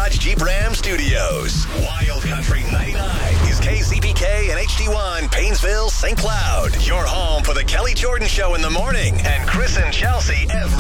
Dodge Jeep Ram Studios. Wild Country 99 is KCPK and HD1, Paynesville, St. Cloud. Your home for the Kelly Jordan Show in the morning and Chris and Chelsea every